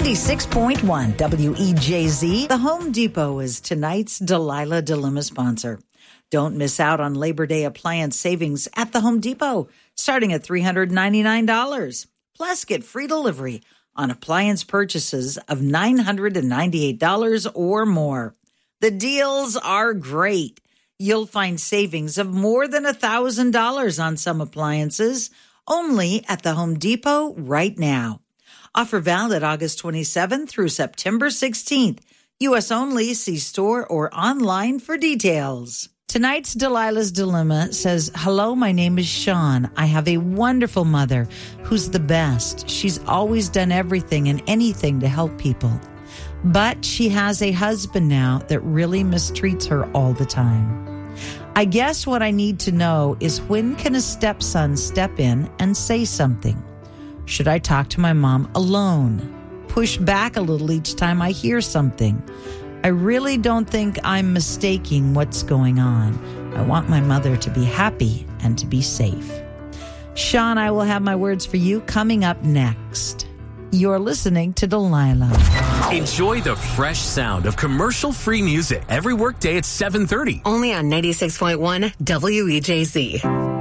96.1 WEJZ. The Home Depot is tonight's Delilah Dilemma sponsor. Don't miss out on Labor Day appliance savings at the Home Depot, starting at $399. Plus, get free delivery on appliance purchases of $998 or more. The deals are great. You'll find savings of more than $1,000 on some appliances only at the Home Depot right now. Offer valid August 27th through September 16th. U.S. only. See store or online for details. Tonight's Delilah's Dilemma says, hello, my name is Sean. I have a wonderful mother who's the best. She's always done everything and anything to help people. But she has a husband now that really mistreats her all the time. I guess what I need to know is, when can a stepson step in and say something? Should I talk to my mom alone? Push back a little each time I hear something? I really don't think I'm mistaking what's going on. I want my mother to be happy and to be safe. Sean, I will have my words for you coming up next. You're listening to Delilah. Enjoy the fresh sound of commercial-free music every workday at 7:30. Only on 96.1 WEJZ.